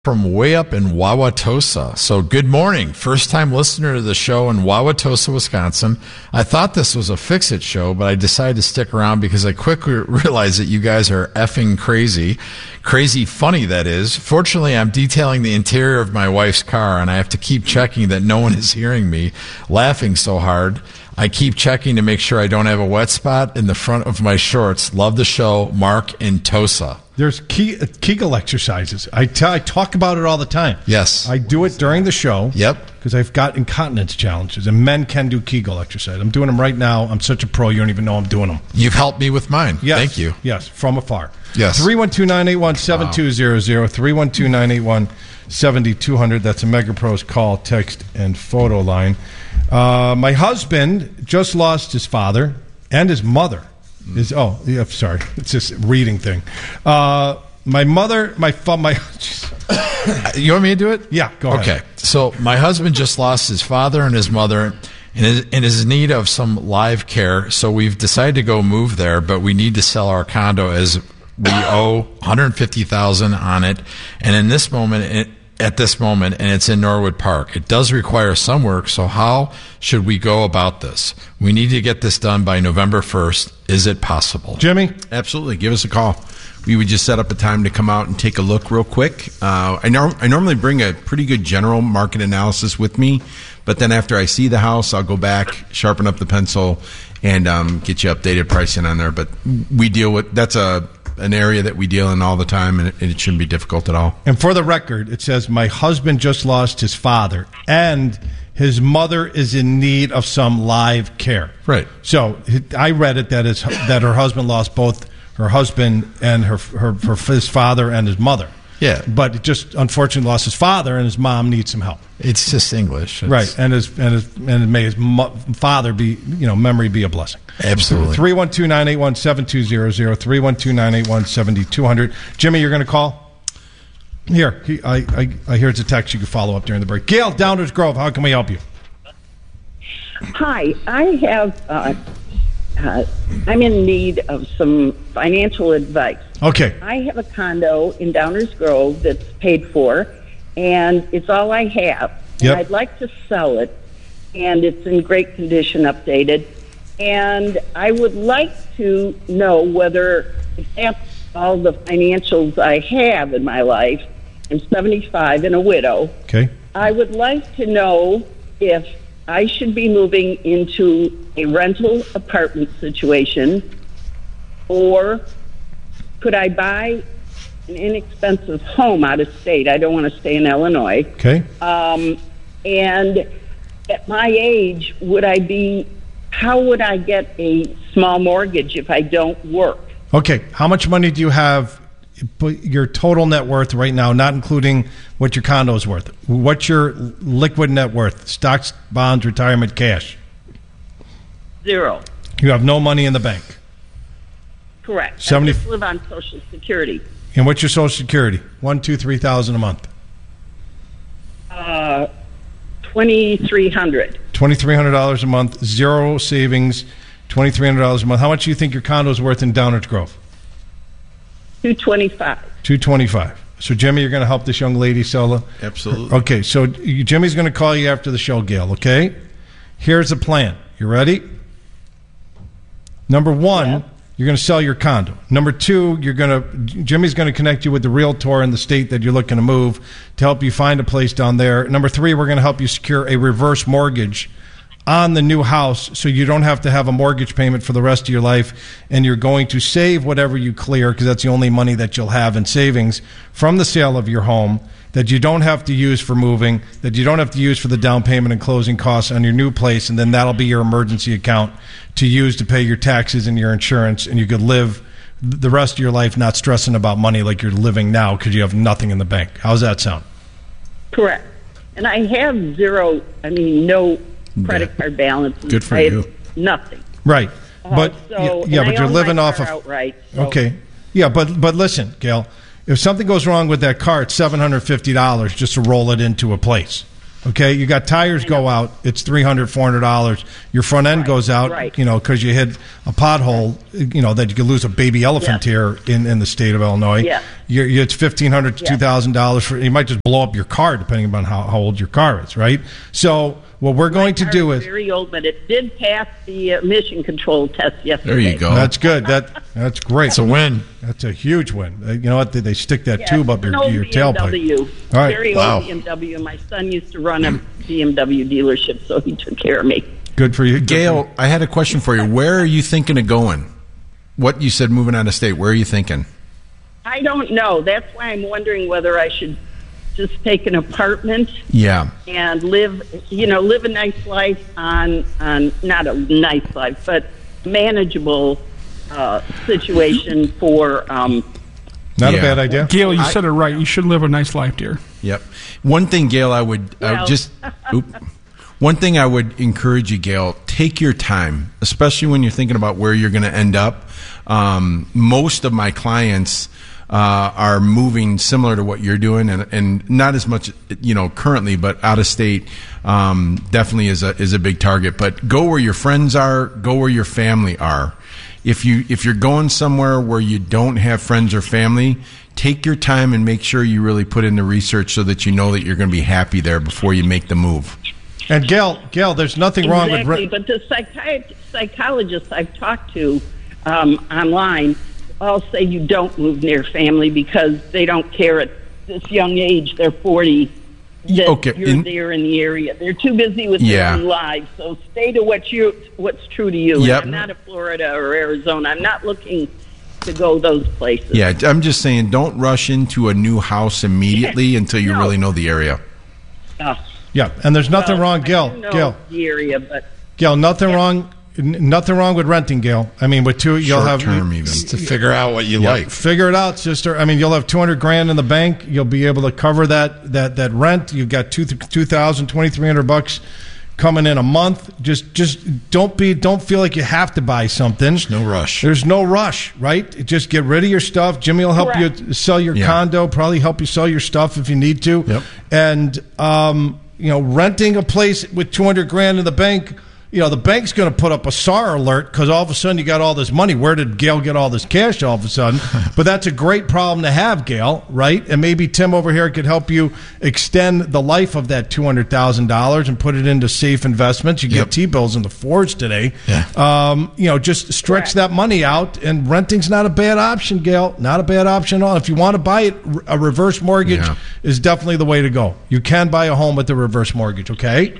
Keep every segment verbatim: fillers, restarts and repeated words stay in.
from way up in Wauwatosa. So good morning. First time listener to the show in Wauwatosa, Wisconsin. I thought this was a Fix-It show, but I decided to stick around because I quickly realized that you guys are effing crazy. Crazy funny, that is. Fortunately, I'm detailing the interior of my wife's car, and I have to keep checking that no one is hearing me laughing so hard. I keep checking to make sure I don't have a wet spot in the front of my shorts. Love the show. Mark in Tosa. There's Kegel exercises. I, t- I talk about it all the time. Yes. I do it during the show. Yep. Because I've got incontinence challenges, and men can do Kegel exercise. I'm doing them right now. I'm such a pro, you don't even know I'm doing them. You've helped me with mine. Yes. Thank you. Yes, from afar. Yes. three one two, nine eight one, seven two zero zero, three one two, nine eight one, seven two zero zero. That's a MegaPro's call, text, and photo line. Uh, my husband just lost his father and his mother. Is oh yeah, sorry, it's this reading thing. Uh, my mother, my my. You want me to do it? Yeah, go ahead. Okay, so my husband just lost his father and his mother, and is, and is in need of some live care. So we've decided to go move there, but we need to sell our condo as we owe one hundred fifty thousand dollars on it. And in this moment, it, at this moment, and it's in Norwood Park. It does require some work, so how should we go about this? We need to get this done by November first. Is it possible? Jimmy? Absolutely. Give us a call. We would just set up a time to come out and take a look real quick. Uh, I, norm- I normally bring a pretty good general market analysis with me, but then after I see the house, I'll go back, sharpen up the pencil, and um, get you updated pricing on there. But we deal with, that's a an area that we deal in all the time, and it, it shouldn't be difficult at all. And for the record, it says, my husband just lost his father, and his mother is in need of some live care. Right. So I read it that is that her husband lost both her husband and her, her, her his father and his mother. Yeah. But it just unfortunately lost his father, and his mom needs some help. It's just English. It's... Right. And his and his and may his mo- father be, you know, memory be a blessing. Absolutely. three one two, nine eight one, seven two zero zero, three one two, nine eight one, seven two zero zero. Jimmy, you're going to call? Here, he, I, I, I hear it's a text. You can follow up during the break. Gail, Downers Grove, how can we help you? Hi, I have, uh, uh, I'm in need of some financial advice. Okay. I have a condo in Downers Grove that's paid for, and it's all I have. And Yep. I'd like to sell it, and it's in great condition, updated. And I would like to know whether if that's all the financials I have in my life. I'm seventy-five and a widow. Okay. I would like to know if I should be moving into a rental apartment situation, or could I buy an inexpensive home out of state? I don't want to stay in Illinois. Okay. Um, and at my age, would I be, how would I get a small mortgage if I don't work? Okay. How much money do you have, your total net worth right now, not including what your condo is worth? What's your liquid net worth? Stocks, bonds, retirement, cash? Zero. You have no money in the bank. Correct. seventy I just live on Social Security. And what's your Social Security? One, two, three thousand a month. Uh, twenty-three hundred. Twenty-three hundred dollars a month. Zero savings. Twenty-three hundred dollars a month. How much do you think your condo is worth in Downers Grove? Two twenty-five. Two twenty-five. So, Jimmy, you're going to help this young lady sell it? Absolutely. Okay, so you- Jimmy's going to call you after the show, Gail, okay? Here's the plan. You ready? Number one, Yeah. you're going to sell your condo. Number two, you're going to Jimmy's going to connect you with the realtor in the state that you're looking to move to help you find a place down there. Number three, we're going to help you secure a reverse mortgage on the new house so you don't have to have a mortgage payment for the rest of your life, and you're going to save whatever you clear, because that's the only money that you'll have in savings from the sale of your home that you don't have to use for moving, that you don't have to use for the down payment and closing costs on your new place, and then that'll be your emergency account to use to pay your taxes and your insurance, and you could live the rest of your life not stressing about money like you're living now because you have nothing in the bank. How's that sound? Correct. And I have zero, I mean, no credit card balances. Good for I have you. Nothing. Right. Uh, But so, yeah, and but I you're own living my off car of outright. So. Okay. Yeah, but but listen, Gail, if something goes wrong with that car, it's seven hundred fifty dollars just to roll it into a place. Okay, you got tires go out, it's three hundred dollars, four hundred dollars. Your front end Right, goes out, right. you know, because you hit a pothole, you know, that you could lose a baby elephant Yes. here in, in the state of Illinois. Yes. You're, you it's fifteen hundred dollars to Yes. two thousand dollars. For, you might just blow up your car, depending upon how, how old your car is, right? So what we're going to My do car is... very old, but it did pass the emission control test yesterday. There you go. That's good. That That's great. It's a win. That's a huge win. Uh, You know what? They, they stick that Yeah, tube up it's an your, old your B M W. tailpipe. All right. Very Wow. old B M W. My son used to run a B M W dealership, so he took care of me. Good for you. Good for you. Gail, I had a question for you. Where are you thinking of going? What you said moving out of state, where are you thinking? I don't know. That's why I'm wondering whether I should just take an apartment Yeah. and live, you know, live a nice life on, on not a nice life, but manageable uh, situation for. Um, Not Yeah. a bad idea. Gail, you I- said it right. You should live a nice life, dear. Yep. One thing, Gail, I would I would Well- just oop, one thing I would encourage you, Gail, take your time, especially when you're thinking about where you're going to end up. Um, most of my clients uh, are moving similar to what you're doing, and, and not as much, you know, currently, but out of state um, definitely is a is a big target. But go where your friends are, go where your family are. If you if you're going somewhere where you don't have friends or family, take your time and make sure you really put in the research so that you know that you're going to be happy there before you make the move. And Gail, Gail, there's nothing wrong with... exactly, Re- but the psychiat- psychologists I've talked to um, online all say you don't move near family because they don't care at this young age. They're forty. That Okay, you're in- there in the area. They're too busy with Yeah. their own lives. So stay to what you what's true to you. And Yep. I'm not a Florida or Arizona. I'm not looking to go those places. Yeah, I'm just saying, don't rush into a new house immediately until you No. really know the area. Oh, yeah, and there's nothing well, wrong, I Gail. do know Gail, the area, but Gail, nothing wrong... n- Nothing wrong with renting, Gail. I mean, with two, you'll Short have term even. To figure out what you like. Figure it out, sister. I mean, you'll have two hundred grand in the bank. You'll be able to cover that that that rent. You've got two two thousand twenty three hundred bucks coming in a month. Just just don't be don't feel like you have to buy something. There's no rush. There's no rush, right? Just get rid of your stuff. Jimmy will help Correct. you sell your Yeah. condo. Probably help you sell your stuff if you need to. Yep. And um, you know, renting a place with two hundred grand in the bank. You know, the bank's going to put up a S A R alert because all of a sudden you got all this money. Where did Gail get all this cash all of a sudden? But that's a great problem to have, Gail, right? And maybe Tim over here could help you extend the life of that two hundred thousand dollars and put it into safe investments. You Yep. get T-bills in the fours today. Yeah. Um, you know, just stretch Correct. that money out. And renting's not a bad option, Gail. Not a bad option at all. If you want to buy it, a reverse mortgage Yeah. is definitely the way to go. You can buy a home with a reverse mortgage, okay?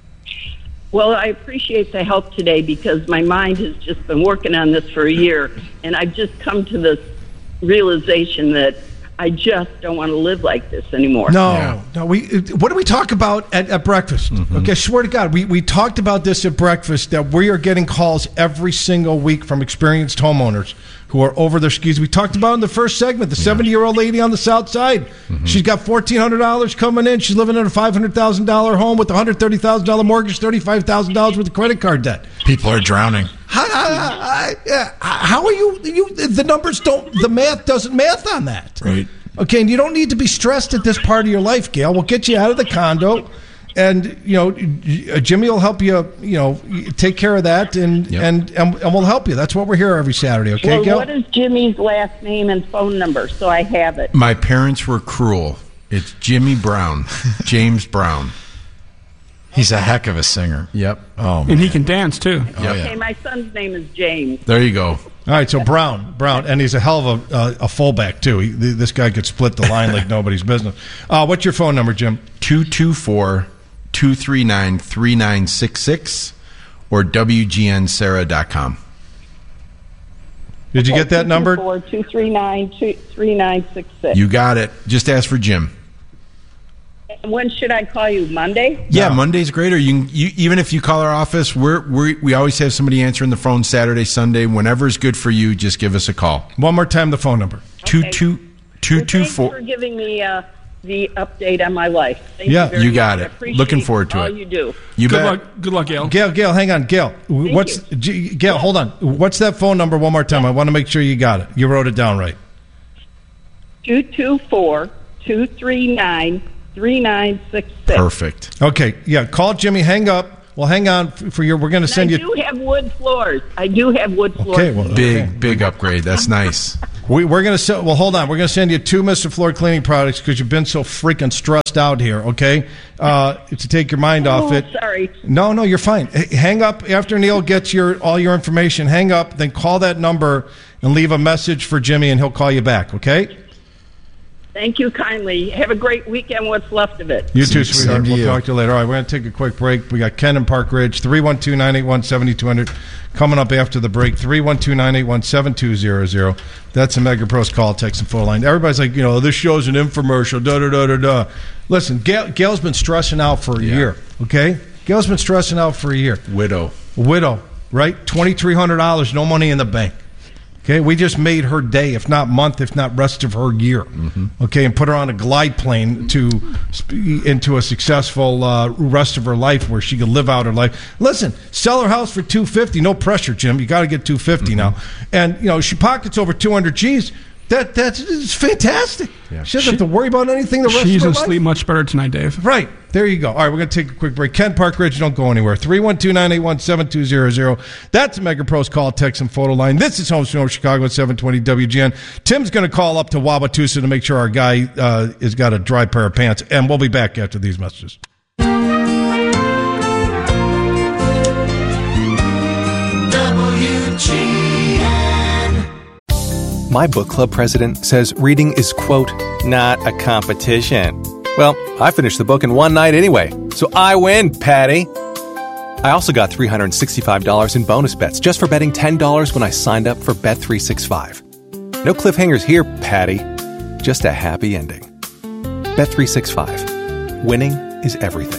Well, I appreciate the help today because my mind has just been working on this for a year, and I've just come to this realization that I just don't want to live like this anymore. No, Yeah. no. We what do we talk about at, at breakfast? Okay, I swear to God, we we talked about this at breakfast that we are getting calls every single week from experienced homeowners who are over their skis. We talked about in the first segment the seventy year old lady on the south side. She's got fourteen hundred dollars coming in. She's living in a five hundred thousand dollar home with a hundred thirty thousand dollar mortgage, thirty five thousand dollars worth of credit card debt. People are drowning. How, how, how- how are you? You the numbers don't. The math doesn't math on that. Right. Okay, and you don't need to be stressed at this part of your life, Gail. We'll get you out of the condo, and you know Jimmy will help you. You know, take care of that, and Yep. and, and and we'll help you. That's what we're here every Saturday. Okay, Well, Gail. what is Jimmy's last name and phone number so I have it? My parents were cruel. It's Jimmy Brown, James Brown. He's a heck of a singer. Yep. Oh, And man. he can dance, too. Oh, Okay, yeah. my son's name is James. There you go. All right, so Brown, Brown, and he's a hell of a, uh, a fullback too. He, th- this guy could split the line like nobody's business. Uh, what's your phone number, Jim? two two four, two three nine, three nine six six or W G N Sarah dot com. Did you get that number? Four two three nine two three nine six six. You got it. Just ask for Jim. When should I call you? Monday? Yeah, No. Monday's great. Or you, can, you even if you call our office, we're, we're we always have somebody answering the phone Saturday, Sunday. Whenever's good for you, just give us a call. One more time, the phone number. Two Okay. two two Well, two thanks four. for giving me uh, the update on my life. Thank Yeah, you, very you got much. it. I appreciate Looking forward to all it. you do. You Good bet. luck. Good luck, Gail. Gail, Gail, hang on, Gail. What's G- Gail? Hold on. What's that phone number? One more time. I want to make sure you got it. You wrote it down right. two two four, two three nine, three nine six six. Perfect. Okay, yeah, call Jimmy, hang up. Well, hang on for your, we're going to send I you. do have wood floors. I do have wood floors. Okay, well, Big, okay. big upgrade. That's nice. We, we're going to send, well, hold on. We're going to send you two Mister Floor cleaning products because you've been so freaking stressed out here, okay? Uh, to take your mind off Oh, it. sorry. No, no, you're fine. H- hang up after Neil gets your all your information. Hang up, then call that number and leave a message for Jimmy, and he'll call you back, okay? Thank you kindly. Have a great weekend, what's left of it. You too, Same sweetheart. to We'll you. talk to you later. All right, we're going to take a quick break. We got Ken in Park Ridge, three one two, nine eight one, seven two zero zero. Coming up after the break, three one two, nine eight one, seven two zero zero. That's a Mega Pros call, text, and phone line. Everybody's like, you know, this show's an infomercial, da-da-da-da-da. Listen, Gail, Gail's been stressing out for a Yeah. year, okay? Gail's been stressing out for a year. Widow. Widow, right? twenty-three hundred dollars, no money in the bank. Okay, we just made her day, if not month, if not rest of her year. Mm-hmm. Okay, and put her on a glide plane to into a successful uh, rest of her life where she could live out her life. Listen, sell her house for two fifty. No pressure, Jim. You got to get two fifty mm-hmm. now. And you know she pockets over two hundred G's. That that's it's fantastic. Yeah. She doesn't have to worry about anything the rest She's of her going to life. sleep much better tonight, Dave. Right. There you go. All right, we're going to take a quick break. Ken Park Ridge, don't go anywhere. three one two, nine eight one, seven two zero zero. That's a Mega Pros call, text, and photo line. This is Home Snow Chicago at seven twenty W G N. Tim's going to call up to Wauwatosa to make sure our guy uh, has got a dry pair of pants, and we'll be back after these messages. My book club president says reading is, quote, not a competition. Well, I finished the book in one night anyway, so I win, Patty. I also got three hundred sixty-five dollars in bonus bets just for betting ten dollars when I signed up for Bet three sixty-five. No cliffhangers here, Patty. Just a happy ending. Bet three sixty-five. Winning is everything.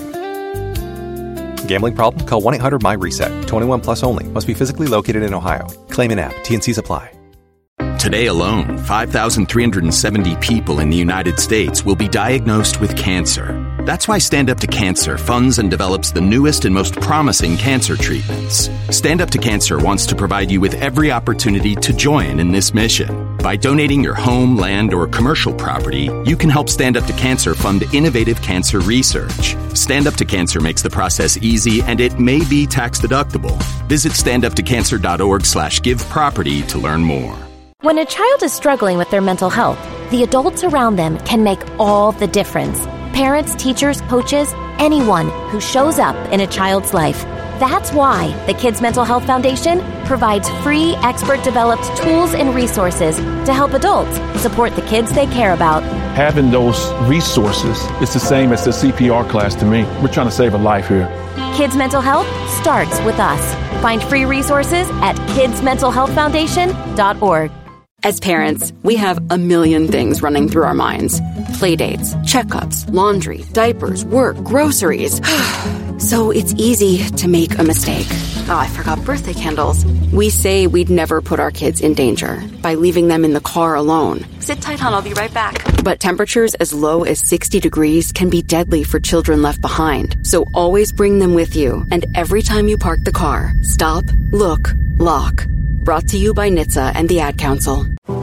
Gambling problem? Call one eight hundred M Y RESET. twenty-one plus only. Must be physically located in Ohio. Claim in app. T and C's apply. Today alone, five thousand three hundred seventy people in the United States will be diagnosed with cancer. That's why Stand Up to Cancer funds and develops the newest and most promising cancer treatments. Stand Up to Cancer wants to provide you with every opportunity to join in this mission. By donating your home, land, or commercial property, you can help Stand Up to Cancer fund innovative cancer research. Stand Up to Cancer makes the process easy, and it may be tax deductible. Visit standuptocancer.org slash give property to learn more. When a child is struggling with their mental health, the adults around them can make all the difference. Parents, teachers, coaches, anyone who shows up in a child's life. That's why the Kids Mental Health Foundation provides free, expert-developed tools and resources to help adults support the kids they care about. Having those resources is the same as the C P R class to me. We're trying to save a life here. Kids Mental Health starts with us. Find free resources at kids mental health foundation dot org. As parents, we have a million things running through our minds. Playdates, checkups, laundry, diapers, work, groceries. So it's easy to make a mistake. Oh, I forgot birthday candles. We say we'd never put our kids in danger by leaving them in the car alone. Sit tight, hon, I'll be right back. But temperatures as low as sixty degrees can be deadly for children left behind. So always bring them with you. And every time you park the car, stop, look, lock. Brought to you by N H T S A and the Ad Council.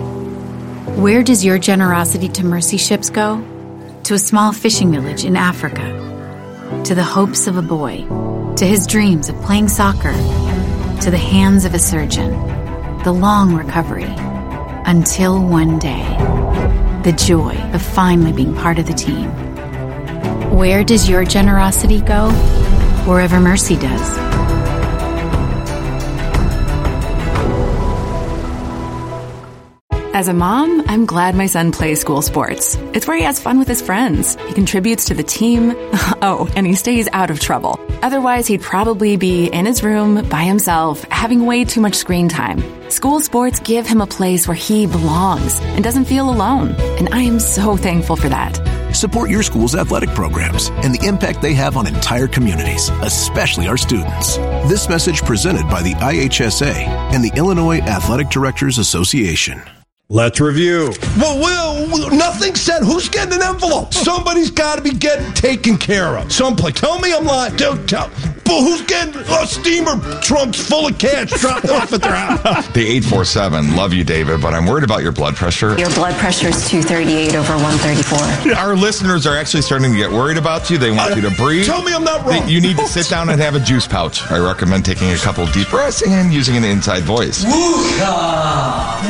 Where does your generosity to Mercy Ships go? To a small fishing village in Africa. To the hopes of a boy. To his dreams of playing soccer. To the hands of a surgeon. The long recovery. Until one day. The joy of finally being part of the team. Where does your generosity go? Wherever Mercy does. As a mom, I'm glad my son plays school sports. It's where he has fun with his friends. He contributes to the team. Oh, and he stays out of trouble. Otherwise, he'd probably be in his room by himself, having way too much screen time. School sports give him a place where he belongs and doesn't feel alone. And I am so thankful for that. Support your school's athletic programs and the impact they have on entire communities, especially our students. This message presented by the I H S A and the Illinois Athletic Directors Association. Let's review. Well, well, nothing said. Who's getting an envelope? Somebody's got to be getting taken care of. Someplace. Tell me I'm lying. Don't tell. full. Who's getting a steamer trunks full of cash dropped off at their house? The eight four seven, love you, David, but I'm worried about your blood pressure. Your blood pressure is two thirty-eight over one thirty-four. Our listeners are actually starting to get worried about you. They want Uh, you to breathe. tell me I'm not wrong. They- you need to sit down and have a juice pouch. I recommend taking a couple deep breaths and using an inside voice. Woosah!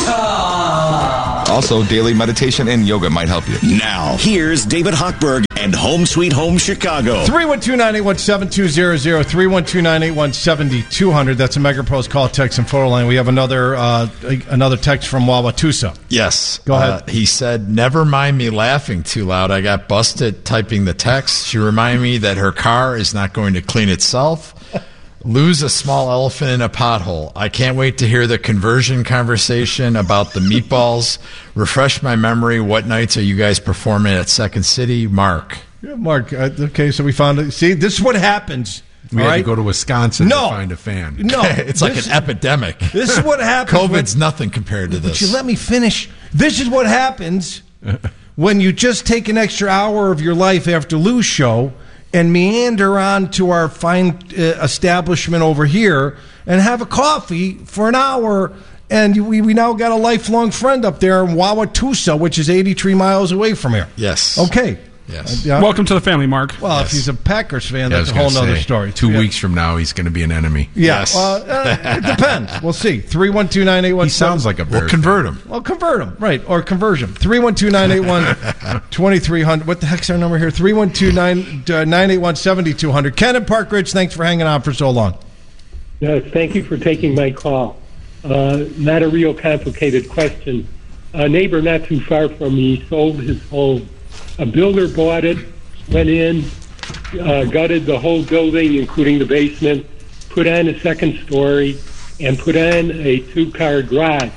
Woosah! Also, daily meditation and yoga might help you. Now, here's David Hochberg and Home Sweet Home Chicago. three one two, nine eight one, seven two zero zero, three one two, nine eight one, seven two zero zero. That's a MegaPro's call, text, and photo line. We have another uh, another text from Wauwatosa. Yes. Go ahead. Uh, he said, never mind me laughing too loud. I got busted typing the text. She reminded me that her car is not going to clean itself. Lose a small elephant in a pothole. I can't wait to hear the conversion conversation about the meatballs. Refresh my memory. What nights are you guys performing at Second City? Mark. Yeah, Mark. Uh, okay, so we found it. See, this is what happens. We all had right? to go to Wisconsin No. to find a fan. No. It's like this- an epidemic. This is what happens. COVID's when- nothing compared to But this. you let me finish. This is what happens when you just take an extra hour of your life after Lou's show and meander on to our fine uh, establishment over here and have a coffee for an hour. And we, we now got a lifelong friend up there in Wauwatosa, which is eighty-three miles away from here. Yes. Okay. Yes. Uh, yeah. Welcome to the family, Mark. Well, Yes. if he's a Packers fan, Yeah, I that's was a whole gonna other say, story. Two Yeah. weeks from now, he's going to be an enemy. Yeah, Yes. well, uh, it depends. We'll see. three one two, nine eight one. He sounds like a We'll Bears convert fan. him. Well, convert them, right, or conversion. three one two, nine eight one, two three zero zero. What the heck's our number here? three one two, nine eight one, seven two zero zero. Ken and Park Ridge, thanks for hanging on for so long. Yes, thank you for taking my call. Uh, not a real complicated question. A neighbor not too far from me sold his home. A builder bought it, went in, uh, gutted the whole building, including the basement, put on a second story, and put on a two-car garage.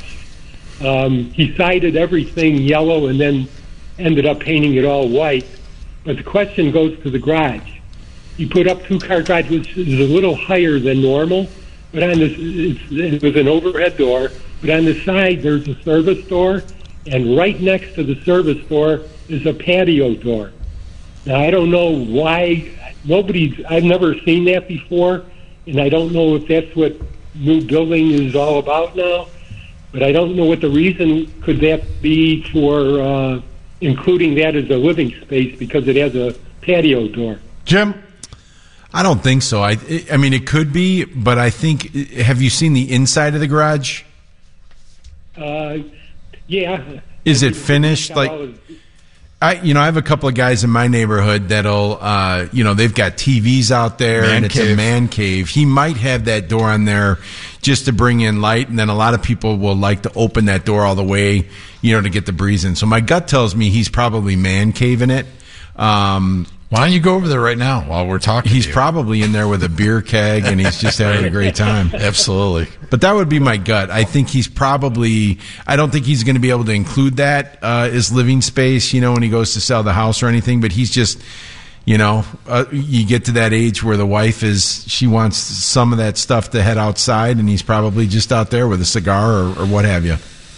Um, he sided everything yellow and then ended up painting it all white. But the question goes to the garage. He put up two-car garage, which is a little higher than normal, but on this, it's, it was an overhead door. But on the side, there's a service door, and right next to the service door is a patio door. Now, I don't know why nobody's. I've never seen that before, and I don't know if that's what new building is all about now. But I don't know what the reason could that be for uh, including that as a living space because it has a patio door. Jim? I don't think so. I, I mean, it could be, but I think. Have you seen the inside of the garage? Uh, yeah. Is it finished? Like, I, you know, I have a couple of guys in my neighborhood that'll, uh, you know, they've got T Vs out there Man and it's cave. a man cave. He might have that door on there just to bring in light, and then a lot of people will like to open that door all the way, you know, to get the breeze in. So my gut tells me he's probably man caving it. Um, Why don't you go over there right now while we're talking? He's to you? probably in there with a beer keg and he's just having a great time. Absolutely. But that would be my gut. I think he's probably, I don't think he's going to be able to include that uh, as living space, you know, when he goes to sell the house or anything. But he's just, you know, uh, you get to that age where the wife is, she wants some of that stuff to head outside, and he's probably just out there with a cigar or, or what have you.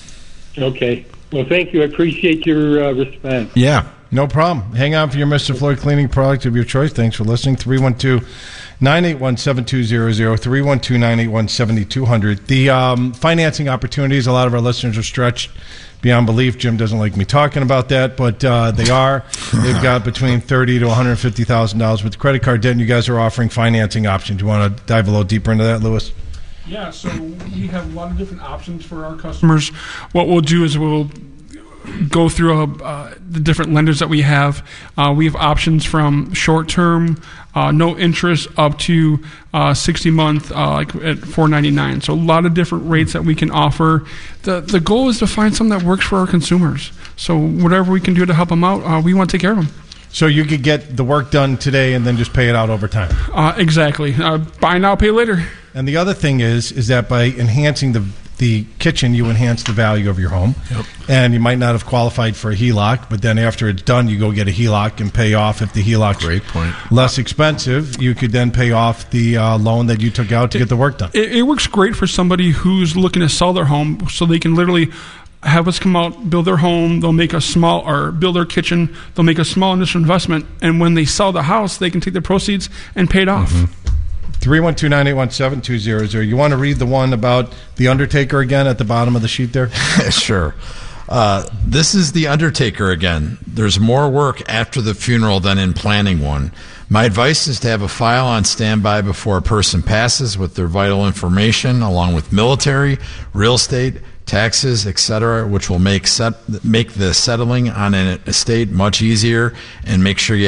Okay. Well, thank you. I appreciate your uh, response. Yeah. No problem. Hang on for your Mister Floyd cleaning product of your choice. Thanks for listening. three one two, nine eight one, seven two zero zero, three one two, nine eight one, seven two zero zero. The um, financing opportunities, a lot of our listeners are stretched beyond belief. Jim doesn't like me talking about that, but uh, they are. They've got between thirty thousand dollars to one hundred fifty thousand dollars with the credit card debt, and you guys are offering financing options. You want to dive a little deeper into that, Lewis? Yeah, so we have a lot of different options for our customers. What we'll do is we'll go through uh, the different lenders that we have. Uh, we have options from short-term, uh, no interest, up to uh, sixty month, uh, like at four ninety-nine. So a lot of different rates that we can offer. The the goal is to find something that works for our consumers. So whatever we can do to help them out, uh, we want to take care of them. So you could get the work done today and then just pay it out over time. Uh, exactly. Uh, buy now, pay later. And the other thing is, is that by enhancing the the kitchen, you enhance the value of your home. Yep. And you might not have qualified for a H E L O C, but then after it's done, you go get a H E L O C and pay off. If the H E L O C's Great point. less expensive, you could then pay off the uh, loan that you took out to get the work done. It, it works great for somebody who's looking to sell their home, so they can literally have us come out, build their home. They'll make a small, or build their kitchen. They'll make a small initial investment, and when they sell the house, they can take the proceeds and pay it off. Mm-hmm. three one two, nine eight one, seven two zero zero. You want to read the one about The Undertaker again at the bottom of the sheet there? Sure. Uh, this is The Undertaker again. There's more work after the funeral than in planning one. My advice is to have a file on standby before a person passes with their vital information, along with military, real estate, taxes, et cetera, which will make set, make the settling on an estate much easier and make sure you